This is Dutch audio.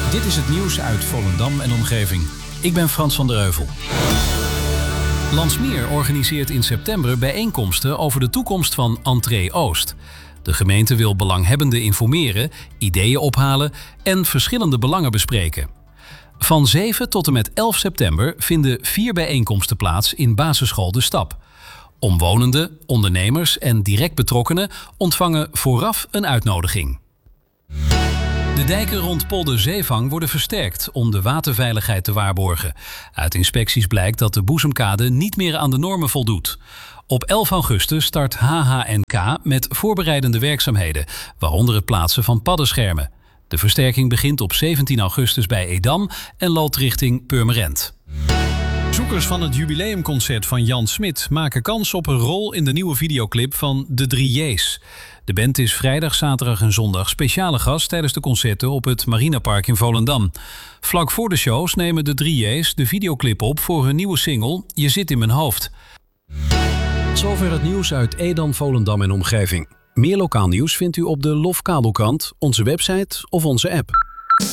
Dit is het nieuws uit Volendam en omgeving. Ik ben Frans van der Heuvel. Landsmeer organiseert in september bijeenkomsten over de toekomst van Entree Oost. De gemeente wil belanghebbenden informeren, ideeën ophalen en verschillende belangen bespreken. Van 7 tot en met 11 september vinden 4 bijeenkomsten plaats in basisschool De Stap. Omwonenden, ondernemers en direct betrokkenen ontvangen vooraf een uitnodiging. De dijken rond Polder Zeevang worden versterkt om de waterveiligheid te waarborgen. Uit inspecties blijkt dat de Boezemkade niet meer aan de normen voldoet. Op 11 augustus start HHNK met voorbereidende werkzaamheden, waaronder het plaatsen van paddenschermen. De versterking begint op 17 augustus bij Edam en loopt richting Purmerend. Bezoekers van het jubileumconcert van Jan Smit maken kans op een rol in de nieuwe videoclip van De 3 J's. De band is vrijdag, zaterdag en zondag speciale gast tijdens de concerten op het Marinapark in Volendam. Vlak voor de shows nemen De 3 J's de videoclip op voor hun nieuwe single Je zit in mijn hoofd. Zover het nieuws uit Edam, Volendam en omgeving. Meer lokaal nieuws vindt u op de LOF Kabelkrant, onze website of onze app.